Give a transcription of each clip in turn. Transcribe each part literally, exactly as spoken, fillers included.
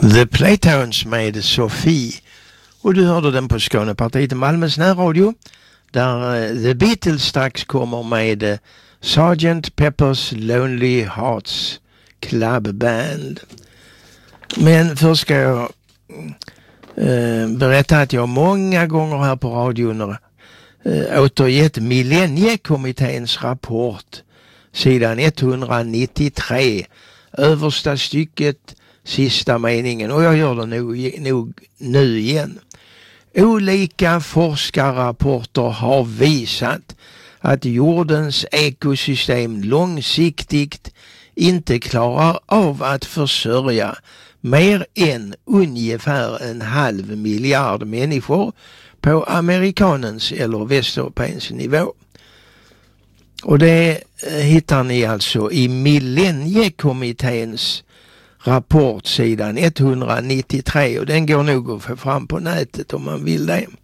The Playtones med Sofie. Och du hörde den på Skånepartiet i Malmös närradio, där uh, The Beatles strax kommer med uh, sergeant Pepper's Lonely Hearts Club Band. Men först ska jag uh, berätta att jag många gånger här på radion uh, återgett Millenniekommitténs rapport, sidan etthundranittiotre, översta stycket, sista meningen, och jag gör det nog, nog nu igen. Olika forskarrapporter har visat att jordens ekosystem långsiktigt inte klarar av att försörja mer än ungefär en halv miljard människor på amerikanens eller västeuropeisk nivå. Och det hittar ni alltså i Millenniekommitténs rapport, sidan etthundranittiotre, och den går nog att få fram på nätet om man vill det.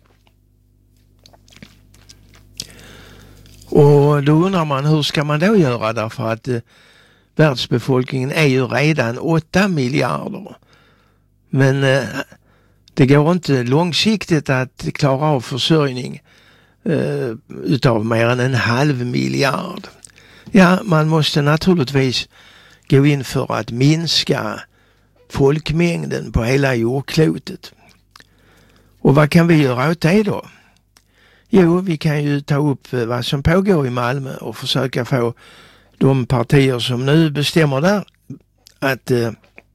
Och då undrar man, hur ska man då göra, därför att eh, världsbefolkningen är ju redan åtta miljarder. Men eh, det går inte långsiktigt att klara av försörjning eh, utav mer än en halv miljard. Ja, man måste naturligtvis gå in för att minska folkmängden på hela jordklotet. Och vad kan vi göra åt det då? Jo, vi kan ju ta upp vad som pågår i Malmö och försöka få de partier som nu bestämmer där att eh,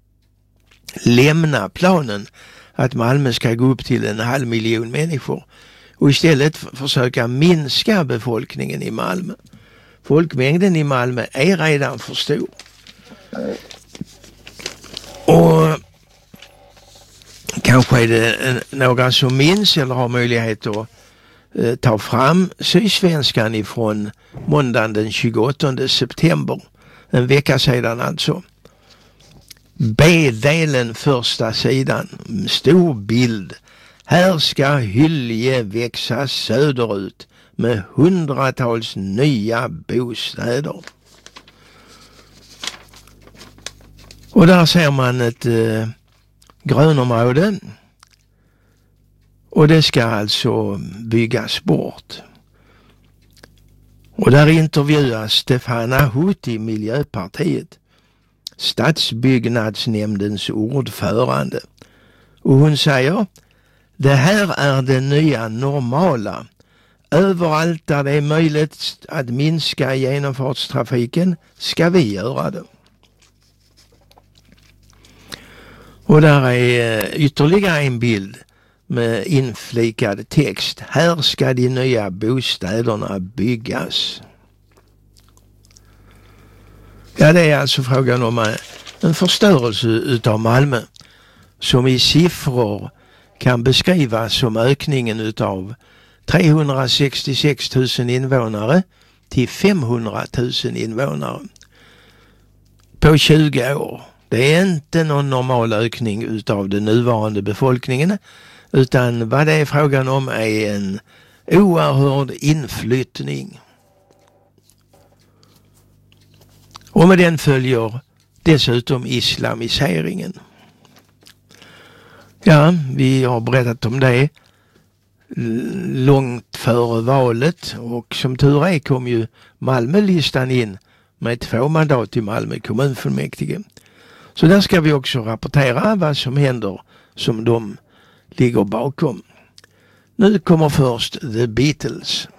lämna planen att Malmö ska gå upp till en halv miljon människor och istället försöka minska befolkningen i Malmö. Folkmängden i Malmö är redan för stor. Och kanske är det några som minns eller har möjlighet att eh, ta fram Sydsvenskan ifrån måndagen den tjugoåttonde september, en vecka sedan alltså. B-delen, första sidan, stor bild. Här ska Hylje växa söderut med hundratals nya bostäder. Och där ser man ett eh, grönområde, och det ska alltså byggas bort. Och där intervjuas Stefana Hutti, Miljöpartiet, stadsbyggnadsnämndens ordförande. Och hon säger, det här är det nya normala. Överallt där det är möjligt att minska genomfartstrafiken ska vi göra det. Och där är ytterligare en bild med inflikad text. Här ska de nya bostäderna byggas. Ja, det är alltså frågan om en förstörelse utav Malmö som i siffror kan beskrivas som ökningen utav trehundrasextiosex tusen invånare till femhundratusen invånare på tjugo år. Det är inte någon normal ökning utav den nuvarande befolkningen, utan vad det är frågan om är en oerhörd inflyttning. Och med den följer dessutom islamiseringen. Ja, vi har berättat om det långt före valet, och som tur är kom ju Malmölistan in med två mandat i Malmö kommunfullmäktige. Så där ska vi också rapportera vad som händer som de ligger bakom. Nu kommer först The Beatles.